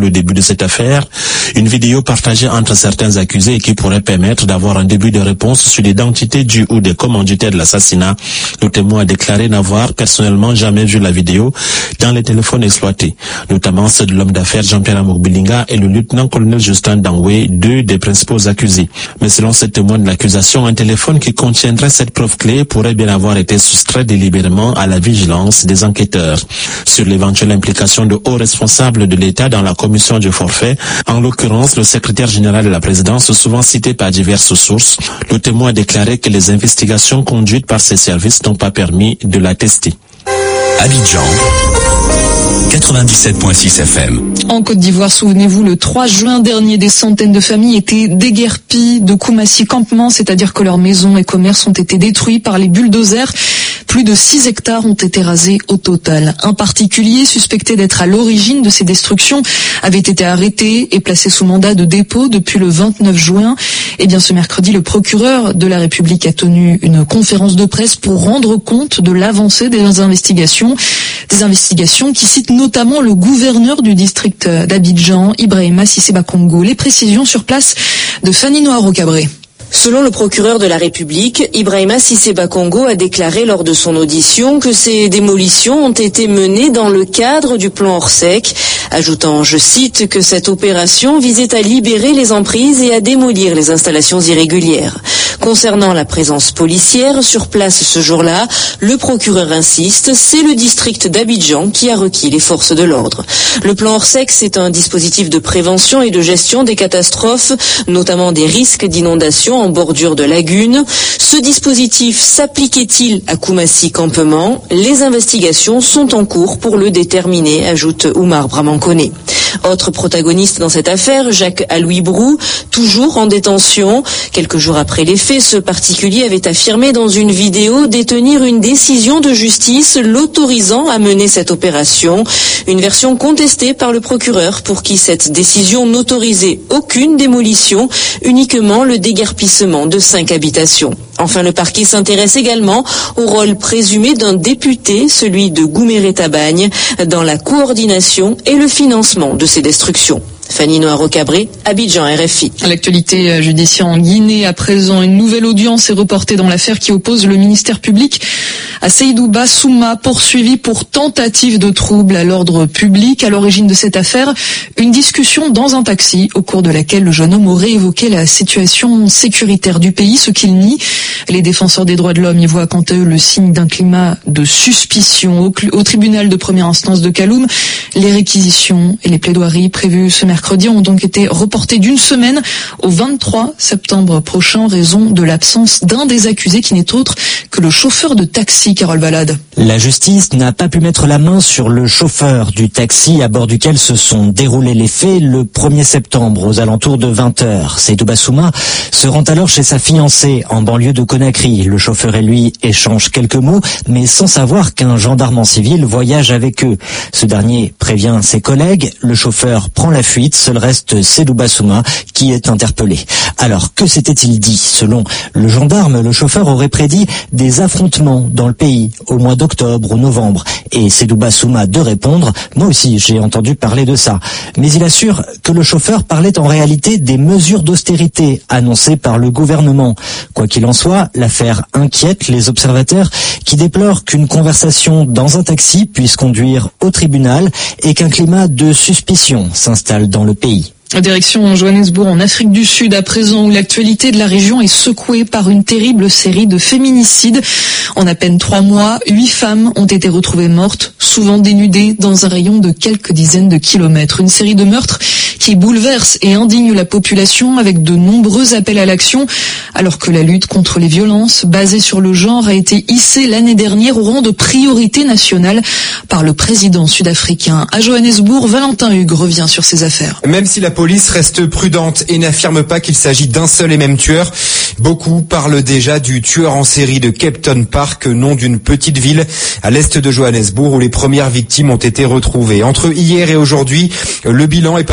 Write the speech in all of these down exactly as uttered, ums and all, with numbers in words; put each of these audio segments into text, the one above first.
le début de cette affaire. Une vidéo partagée entre certains accusés et qui pourrait permettre d'avoir un début de réponse sur l'identité du ou des commanditaires de l'assassinat. Le témoin a déclaré n'avoir personnellement jamais vu la vidéo dans les téléphones exploités, notamment ceux de l'homme d'affaires Jean-Pierre Amokbilinga et le lieutenant-colonel Justin Dangwe, deux des principaux accusés. Mais selon ce témoin de l'accusation, un téléphone qui contiendrait cette preuve clé pourrait bien avoir été soustrait délibérément à la vigilance des enquêteurs. Sur l'éventuelle implication de hauts responsables de l'État dans la commission du forfait, en l'occurrence le secrétaire général de la présidence, souvent cité par diverses sources, le témoin a déclaré que les investigations conduites par ses services n'ont pas permis de l'attester. Abidjan, quatre-vingt-dix-sept virgule six F M. En Côte d'Ivoire, souvenez-vous, le trois juin dernier, des centaines de familles étaient déguerpies de Koumassi campement, c'est-à-dire que leurs maisons et commerces ont été détruits par les bulldozers. Plus de six hectares ont été rasés au total. Un particulier suspecté d'être à l'origine de ces destructions avait été arrêté et placé sous mandat de dépôt depuis le vingt-neuf juin. Eh bien, ce mercredi, le procureur de la République a tenu une conférence de presse pour rendre compte de l'avancée des investigations. Des investigations qui citent notamment le gouverneur du district d'Abidjan, Ibrahima Cissé Bakongo. Les précisions sur place de Fanny Noiro-Cabré. Selon le procureur de la République, Ibrahima Cissé Bakongo a déclaré lors de son audition que ces démolitions ont été menées dans le cadre du plan Orsec, ajoutant, je cite, que cette opération visait à libérer les emprises et à démolir les installations irrégulières. Concernant la présence policière sur place ce jour-là, le procureur insiste, c'est le district d'Abidjan qui a requis les forces de l'ordre. Le plan Orsec, c'est un dispositif de prévention et de gestion des catastrophes, notamment des risques d'inondation en bordure de lagunes. Ce dispositif s'appliquait-il à Koumassi campement? Les investigations sont en cours pour le déterminer, ajoute Oumar Bramankone. Autre protagoniste dans cette affaire, Jacques Aloui Brou, toujours en détention. Quelques jours après les faits, ce particulier avait affirmé dans une vidéo détenir une décision de justice l'autorisant à mener cette opération. Une version contestée par le procureur pour qui cette décision n'autorisait aucune démolition, uniquement le déguerpissement de cinq habitations. Enfin, le parquet s'intéresse également au rôle présumé d'un député, celui de Gouméré Tabagne, dans la coordination et le financement de ces destructions. Fanny Noiro-Cabré, Abidjan, R F I. L'actualité judiciaire en Guinée, à présent, une nouvelle audience est reportée dans l'affaire qui oppose le ministère public à Seydou Bassouma, poursuivi pour tentative de trouble à l'ordre public. À l'origine de cette affaire, une discussion dans un taxi au cours de laquelle le jeune homme aurait évoqué la situation sécuritaire du pays, ce qu'il nie. Les défenseurs des droits de l'homme y voient quant à eux le signe d'un climat de suspicion. Au, au tribunal de première instance de Kaloum, les réquisitions et les plaidoiries prévues ce mercredi ont donc été reportées d'une semaine au vingt-trois septembre prochain en raison de l'absence d'un des accusés qui n'est autre que le chauffeur de taxi, Carole Valade. La justice n'a pas pu mettre la main sur le chauffeur du taxi à bord duquel se sont déroulés les faits le premier septembre aux alentours de vingt heures. Seydou Bassouma se rend alors chez sa fiancée en banlieue de Conakry. Le chauffeur et lui échangent quelques mots, mais sans savoir qu'un gendarme en civil voyage avec eux. Ce dernier prévient ses collègues, le chauffeur prend la fuite, seul reste Seydou Bassouma qui est interpellé. Alors, que s'était-il dit? Selon le gendarme, le chauffeur aurait prédit des affrontements dans le pays au mois d'octobre ou novembre. Et Seydou Bassouma de répondre, moi aussi j'ai entendu parler de ça. Mais il assure que le chauffeur parlait en réalité des mesures d'austérité annoncées par le gouvernement. Quoi qu'il en soit, l'affaire inquiète les observateurs qui déplorent qu'une conversation dans un taxi puisse conduire au tribunal et qu'un climat de suspicion s'installe dans le pays. Direction Johannesburg en Afrique du Sud à présent où l'actualité de la région est secouée par une terrible série de féminicides. En à peine trois mois, huit femmes ont été retrouvées mortes, souvent dénudées dans un rayon de quelques dizaines de kilomètres. Une série de meurtres qui bouleverse et indigne la population avec de nombreux appels à l'action alors que la lutte contre les violences basées sur le genre a été hissée l'année dernière au rang de priorité nationale par le président sud-africain. À Johannesburg, Valentin Hugues revient sur ces affaires. Même si la police reste prudente et n'affirme pas qu'il s'agit d'un seul et même tueur, beaucoup parlent déjà du tueur en série de Kempton Park, nom d'une petite ville à l'est de Johannesburg où les premières victimes ont été retrouvées. Entre hier et aujourd'hui, le bilan est passé de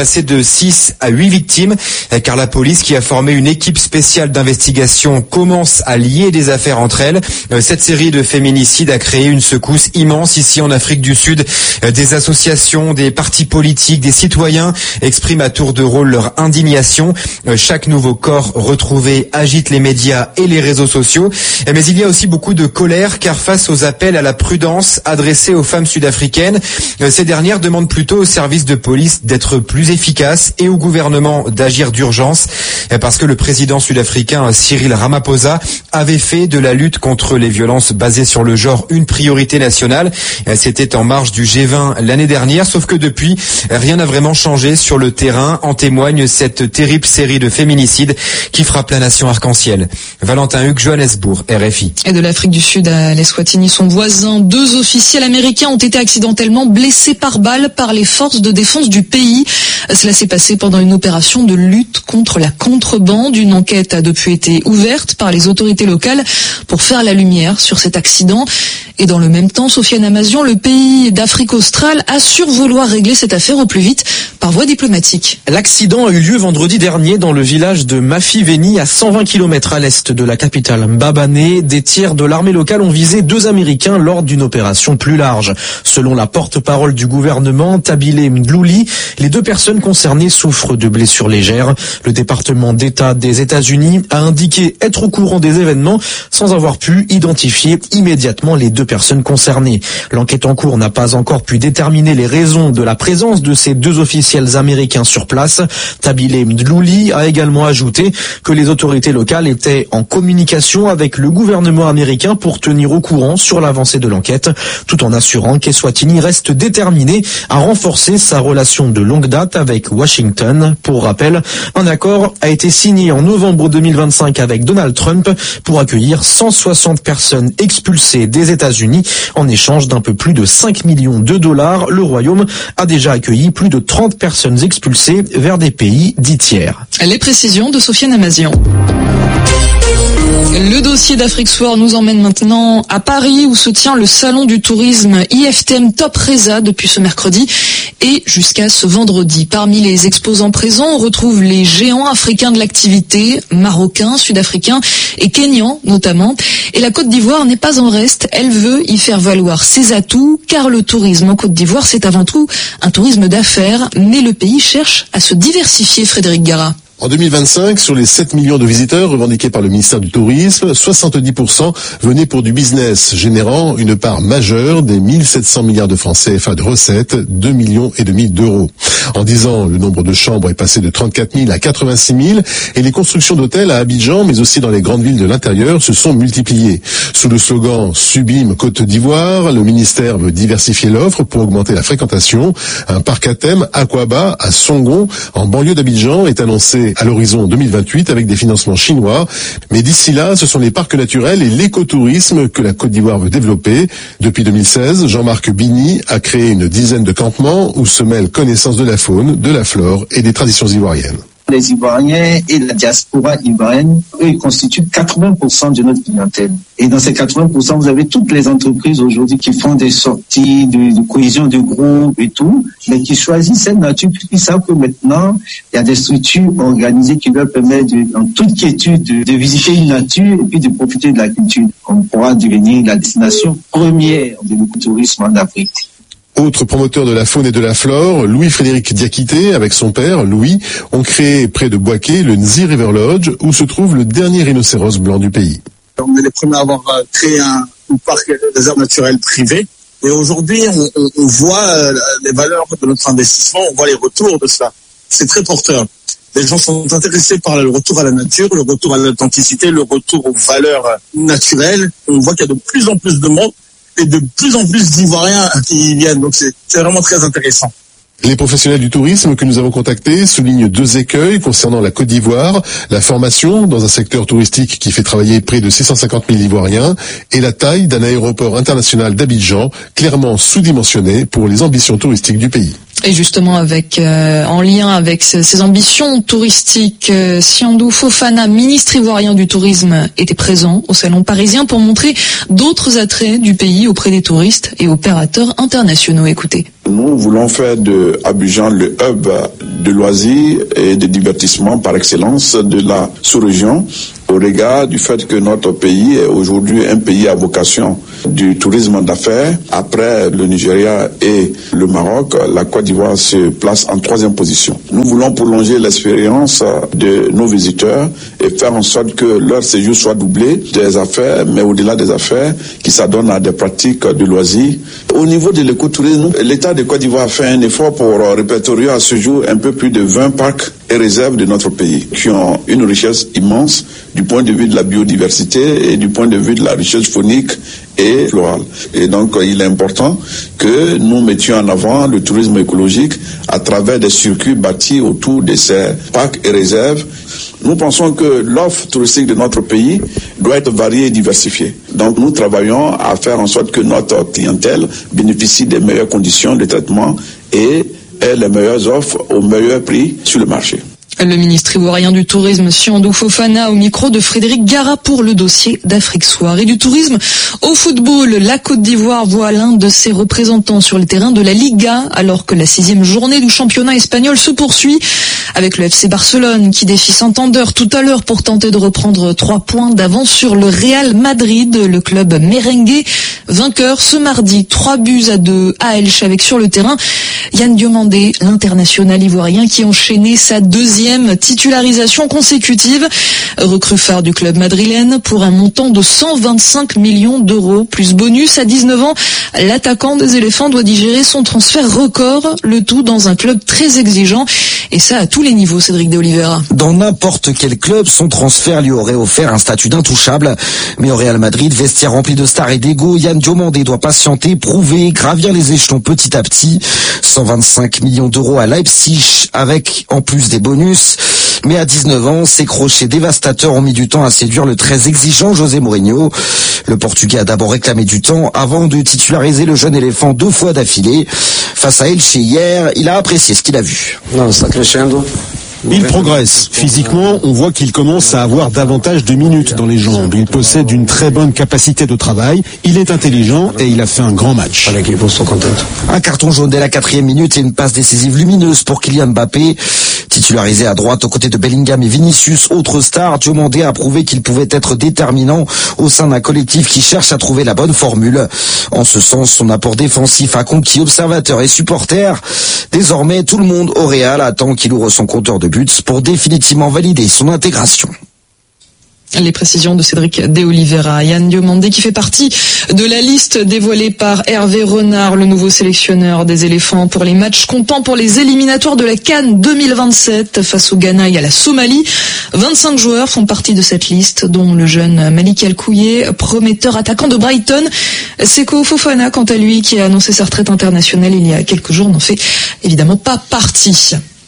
six à huit victimes, car la police qui a formé une équipe spéciale d'investigation commence à lier des affaires entre elles. Cette série de féminicides a créé une secousse immense ici en Afrique du Sud. Des associations, des partis politiques, des citoyens expriment à tour de rôle leur indignation. Chaque nouveau corps retrouvé agite les médias et les réseaux sociaux. Mais il y a aussi beaucoup de colère, car face aux appels à la prudence adressés aux femmes sud-africaines, ces dernières demandent plutôt aux services de police d'être plus efficaces et au gouvernement d'agir d'urgence, parce que le président sud-africain Cyril Ramaphosa avait fait de la lutte contre les violences basées sur le genre une priorité nationale. C'était en marge du G vingt l'année dernière, sauf que depuis, rien n'a vraiment changé sur le terrain. En témoigne cette terrible série de féminicides qui frappe la nation arc-en-ciel. Valentin Hugues, Johannesburg, R F I. Et de l'Afrique du Sud à l'Eswatini, son voisin, deux officiels américains ont été accidentellement blessés par balle par les forces de défense du pays. Cela s'est passé pendant une opération de lutte contre la contrebande. Une enquête a depuis été ouverte par les autorités locales pour faire la lumière sur cet accident. Et dans le même temps, Sofiane Amazian, le pays d'Afrique australe, assure vouloir régler cette affaire au plus vite par voie diplomatique. L'accident a eu lieu vendredi dernier dans le village de Mafiveni, à cent vingt kilomètres à l'est de la capitale Mbabane. Des tirs de l'armée locale ont visé deux Américains lors d'une opération plus large. Selon la porte-parole du gouvernement, Tabile Mdlouli, les deux personnes concernées souffrent de blessures légères. Le département d'État des États-Unis a indiqué être au courant des événements sans avoir pu identifier immédiatement les deux personnes concernées. L'enquête en cours n'a pas encore pu déterminer les raisons de la présence de ces deux officiels américains sur place. Tabile Mdlouli a également ajouté que les autorités locales étaient en communication avec le gouvernement américain pour tenir au courant sur l'avancée de l'enquête, tout en assurant qu'Eswatini reste déterminé à renforcer sa relation de longue date avec Washington. Pour rappel, un accord a été signé en novembre deux mille vingt-cinq avec Donald Trump pour accueillir cent soixante personnes expulsées des États-Unis en échange d'un peu plus de cinq millions de dollars. Le Royaume a déjà accueilli plus de trente personnes expulsées vers des pays dits tiers. Les précisions de Sofiane Amazian. Le dossier d'Afrique Soir nous emmène maintenant à Paris, où se tient le salon du tourisme I F T M Top Reza depuis ce mercredi et jusqu'à ce vendredi. Parmi les exposants présents, on retrouve les géants africains de l'activité, marocains, sud-africains et kenyans notamment. Et la Côte d'Ivoire n'est pas en reste, elle veut y faire valoir ses atouts, car le tourisme en Côte d'Ivoire, c'est avant tout un tourisme d'affaires, mais le pays cherche à se diversifier, Frédéric Gara. En deux mille vingt-cinq, sur les sept millions de visiteurs revendiqués par le ministère du Tourisme, soixante-dix pour cent venaient pour du business, générant une part majeure des mille sept cents milliards de francs C F A de recettes, deux millions et demi d'euros. En dix ans, le nombre de chambres est passé de trente-quatre mille à quatre-vingt-six mille et les constructions d'hôtels à Abidjan, mais aussi dans les grandes villes de l'intérieur, se sont multipliées. Sous le slogan « Sublime Côte d'Ivoire », le ministère veut diversifier l'offre pour augmenter la fréquentation. Un parc à thème Aquaba à Songon, en banlieue d'Abidjan, est annoncé à l'horizon deux mille vingt-huit avec des financements chinois. Mais d'ici là, ce sont les parcs naturels et l'écotourisme que la Côte d'Ivoire veut développer. Depuis deux mille seize, Jean-Marc Bini a créé une dizaine de campements où se mêlent connaissance de la faune, de la flore et des traditions ivoiriennes. Les Ivoiriens et la diaspora ivoirienne, eux, ils constituent quatre-vingts pour cent de notre clientèle. Et dans ces quatre-vingts pour cent, vous avez toutes les entreprises aujourd'hui qui font des sorties de, de cohésion de groupe et tout, mais qui choisissent cette nature puisqu'ils savent que maintenant, il y a des structures organisées qui leur permettent, de, en toute quiétude, de, de visiter une nature et puis de profiter de la culture. On pourra devenir la destination première de l'écotourisme en Afrique. Autre promoteur de la faune et de la flore, Louis-Frédéric Diakité, avec son père, Louis, ont créé près de Boaké le Nzi River Lodge, où se trouve le dernier rhinocéros blanc du pays. On est les premiers à avoir créé un, un parc des aires naturelles privé. Et aujourd'hui, on, on, on voit les valeurs de notre investissement, on voit les retours de cela. C'est très porteur. Les gens sont intéressés par le retour à la nature, le retour à l'authenticité, le retour aux valeurs naturelles. On voit qu'il y a de plus en plus de monde et de plus en plus d'Ivoiriens qui viennent. Donc c'est, c'est vraiment très intéressant. Les professionnels du tourisme que nous avons contactés soulignent deux écueils concernant la Côte d'Ivoire, la formation dans un secteur touristique qui fait travailler près de six cent cinquante mille Ivoiriens et la taille d'un aéroport international d'Abidjan, clairement sous-dimensionné pour les ambitions touristiques du pays. Et justement, avec euh, en lien avec ces, ces ambitions touristiques, euh, Siandou Fofana, ministre ivoirien du tourisme, était présent au salon parisien pour montrer d'autres attraits du pays auprès des touristes et opérateurs internationaux. Écoutez. Nous voulons faire de Abidjan le hub de loisirs et de divertissement par excellence de la sous-région, au regard du fait que notre pays est aujourd'hui un pays à vocation du tourisme d'affaires. Après le Nigeria et le Maroc, la Côte d'Ivoire se place en troisième position. Nous voulons prolonger l'expérience de nos visiteurs et faire en sorte que leur séjour soit doublé des affaires, mais au-delà des affaires, qui s'adonnent à des pratiques de loisirs. Au niveau de l'écotourisme, l'État de Côte d'Ivoire a fait un effort pour répertorier à ce jour un peu plus de vingt parcs et réserves de notre pays, qui ont une richesse immense du point de vue de la biodiversité et du point de vue de la richesse faunique et florale. Et donc, il est important que nous mettions en avant le tourisme écologique à travers des circuits bâtis autour de ces parcs et réserves. Nous pensons que l'offre touristique de notre pays doit être variée et diversifiée. Donc, nous travaillons à faire en sorte que notre clientèle bénéficie des meilleures conditions de traitement et ait les meilleures offres au meilleur prix sur le marché. Le ministre ivoirien du Tourisme, Siandou Fofana, au micro de Frédéric Gara pour le dossier d'Afrique Soir. Et du tourisme au football, la Côte d'Ivoire voit l'un de ses représentants sur le terrain de la Liga, alors que la sixième journée du championnat espagnol se poursuit avec le F C Barcelone qui défie Santander tout à l'heure pour tenter de reprendre trois points d'avance sur le Real Madrid. Le club merengue, vainqueur ce mardi, trois buts à deux à Elche, avec sur le terrain Yann Diomandé, l'international ivoirien qui enchaînait sa deuxième titularisation consécutive. Recrue phare du club madrilène pour un montant de cent vingt-cinq millions d'euros plus bonus. À dix-neuf ans, l'attaquant des éléphants doit digérer son transfert record, le tout dans un club très exigeant. Et ça à tous les niveaux, Cédric de Oliveira. Dans n'importe quel club, son transfert lui aurait offert un statut d'intouchable. Mais au Real Madrid, vestiaire rempli de stars et d'ego, Yann Diomandé doit patienter, prouver, gravir les échelons petit à petit. cent vingt-cinq millions d'euros à Leipzig, avec en plus des bonus. Mais à dix-neuf ans, ses crochets dévastateurs ont mis du temps à séduire le très exigeant José Mourinho. Le Portugais a d'abord réclamé du temps avant de titulariser le jeune éléphant deux fois d'affilée. Face à Elche hier, il a apprécié ce qu'il a vu. Non, ça crescendo. Il progresse. Physiquement, on voit qu'il commence à avoir davantage de minutes dans les jambes. Il possède une très bonne capacité de travail. Il est intelligent et il a fait un grand match. Un carton jaune dès la quatrième minute et une passe décisive lumineuse pour Kylian Mbappé. Titularisé à droite aux côtés de Bellingham et Vinicius, autre star, Diomandé a prouvé qu'il pouvait être déterminant au sein d'un collectif qui cherche à trouver la bonne formule. En ce sens, son apport défensif a conquis observateurs et supporters. Désormais, tout le monde au Real attend qu'il ouvre son compteur de buts pour définitivement valider son intégration. Les précisions de Cédric de Oliveira. Yann Diomandé qui fait partie de la liste dévoilée par Hervé Renard, le nouveau sélectionneur des éléphants pour les matchs comptant pour les éliminatoires de la CAN deux mille vingt-sept face au Ghana et à la Somalie. vingt-cinq joueurs font partie de cette liste, dont le jeune Malik El-Kouye, prometteur attaquant de Brighton. Seko Fofana, quant à lui, qui a annoncé sa retraite internationale il y a quelques jours, n'en fait évidemment pas partie.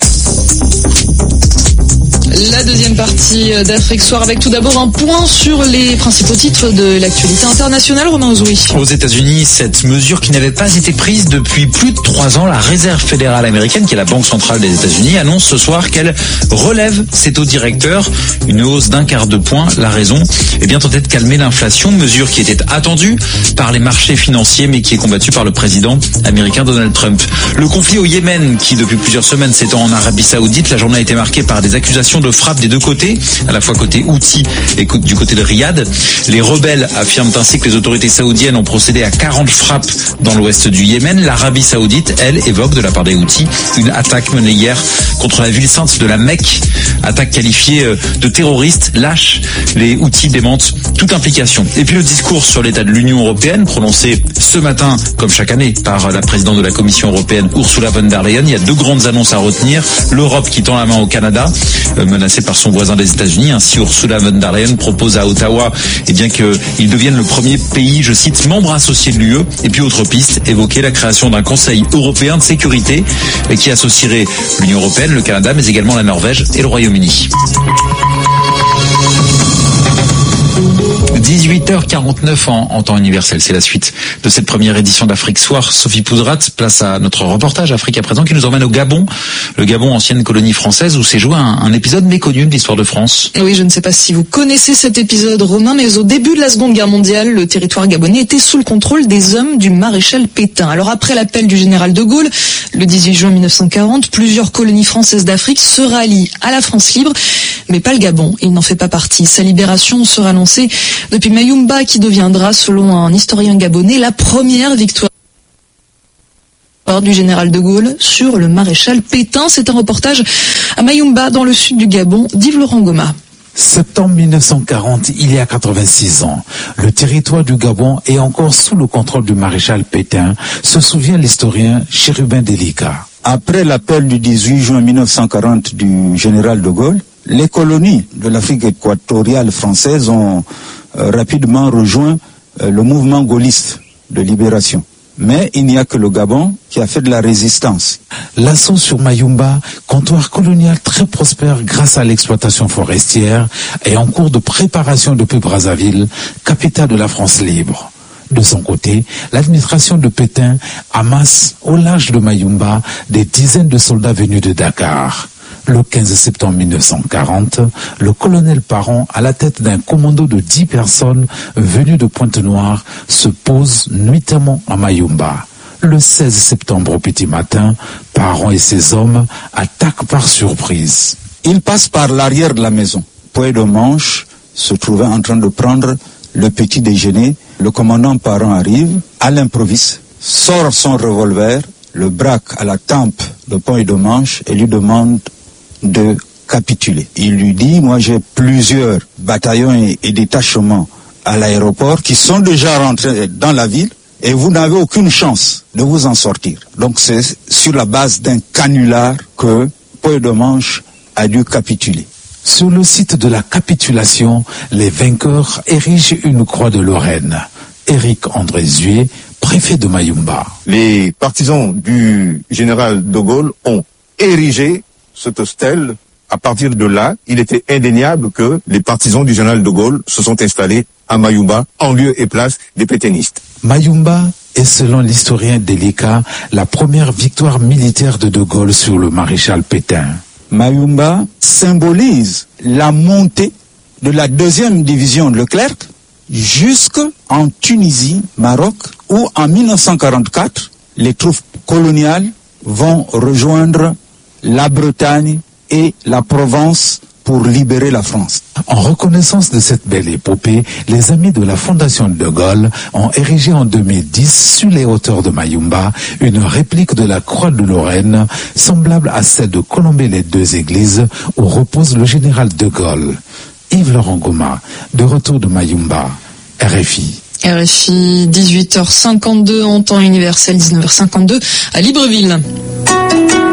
La deuxième partie d'Afrique Soir avec tout d'abord un point sur les principaux titres de l'actualité internationale. Romain Ozoui. Aux États-Unis, cette mesure qui n'avait pas été prise depuis plus de trois ans, la Réserve fédérale américaine, qui est la banque centrale des États-Unis, annonce ce soir qu'elle relève ses taux directeurs, une hausse d'un quart de point. La raison, eh bien, tenter de calmer l'inflation, mesure qui était attendue par les marchés financiers, mais qui est combattue par le président américain Donald Trump. Le conflit au Yémen, qui depuis plusieurs semaines s'étend en Arabie Saoudite, la journée a été marquée par des accusations de frappe des deux côtés, à la fois côté Houthi et du côté de Riyad. Les rebelles affirment ainsi que les autorités saoudiennes ont procédé à quarante frappes dans l'ouest du Yémen. L'Arabie Saoudite, elle, évoque de la part des Houthis une attaque menée hier contre la ville sainte de la Mecque, attaque qualifiée de terroriste, lâche. Les Houthis démentent toute implication. Et puis le discours sur l'état de l'Union européenne, prononcé ce matin, comme chaque année, par la présidente de la Commission européenne, Ursula von der Leyen. Il y a deux grandes annonces à retenir. L'Europe qui tend la main au Canada, euh, menacé par son voisin des États-Unis. Ainsi, Ursula von der Leyen propose à Ottawa eh bien qu'il devienne le premier pays, je cite, membre associé de l'U E. Et puis autre piste, évoquer la création d'un Conseil européen de sécurité qui associerait l'Union européenne, le Canada, mais également la Norvège et le Royaume-Uni. dix-huit heures quarante-neuf en, en temps universel. C'est la suite de cette première édition d'Afrique Soir. Sophie Poudrat, place à notre reportage Afrique à présent qui nous emmène au Gabon. Le Gabon, ancienne colonie française, où s'est joué un, un épisode méconnu de l'histoire de France. Oui, je ne sais pas si vous connaissez cet épisode, Romain, mais au début de la Seconde Guerre mondiale, le territoire gabonais était sous le contrôle des hommes du maréchal Pétain. Alors après l'appel du général de Gaulle, le dix-huit juin mille neuf cent quarante, plusieurs colonies françaises d'Afrique se rallient à la France libre, mais pas le Gabon, il n'en fait pas partie. Sa libération sera annoncée depuis Mayumba, qui deviendra, selon un historien gabonais, la première victoire du général de Gaulle sur le maréchal Pétain. C'est un reportage à Mayumba, dans le sud du Gabon, d'Yves Laurent Goma. Septembre mille neuf cent quarante, il y a quatre-vingt-six ans, le territoire du Gabon est encore sous le contrôle du maréchal Pétain, se souvient l'historien Chérubin Delika. Après l'appel du dix-huit juin mille neuf cent quarante du général de Gaulle, les colonies de l'Afrique équatoriale française ont euh, rapidement rejoint euh, le mouvement gaulliste de libération. Mais il n'y a que le Gabon qui a fait de la résistance. L'assaut sur Mayumba, comptoir colonial très prospère grâce à l'exploitation forestière, est en cours de préparation depuis Brazzaville, capitale de la France libre. De son côté, l'administration de Pétain amasse au large de Mayumba des dizaines de soldats venus de Dakar. Le quinze septembre mille neuf cent quarante, le colonel Parent, à la tête d'un commando de dix personnes venues de Pointe-Noire, se pose nuitamment à Mayumba. Le seize septembre au petit matin, Parent et ses hommes attaquent par surprise. Ils passent par l'arrière de la maison. Poé de Manche se trouvait en train de prendre le petit déjeuner. Le commandant Parent arrive à l'improviste, sort son revolver, le braque à la tempe de Poé de Manche et lui demande de capituler. Il lui dit, moi j'ai plusieurs bataillons et, et détachements à l'aéroport qui sont déjà rentrés dans la ville et vous n'avez aucune chance de vous en sortir. Donc c'est sur la base d'un canular que Poé de Manche a dû capituler. Sur le site de la capitulation, les vainqueurs érigent une croix de Lorraine. Éric André Zué, préfet de Mayumba. Les partisans du général de Gaulle ont érigé cette stèle. À partir de là, il était indéniable que les partisans du général de Gaulle se sont installés à Mayumba, en lieu et place des pétainistes. Mayumba est, selon l'historien Delika, la première victoire militaire de de Gaulle sur le maréchal Pétain. Mayumba symbolise la montée de la deuxième division de Leclerc jusqu'en Tunisie, Maroc, où en mille neuf cent quarante-quatre, les troupes coloniales vont rejoindre la Bretagne et la Provence pour libérer la France. En reconnaissance de cette belle épopée, les amis de la Fondation de Gaulle ont érigé en deux mille dix, sur les hauteurs de Mayumba, une réplique de la croix de Lorraine, semblable à celle de Colombey-les-Deux-Églises, où repose le général de Gaulle. Yves Laurent Goma, de retour de Mayumba, R F I. R F I, dix-huit heures cinquante-deux en temps universel, dix-neuf heures cinquante-deux à Libreville.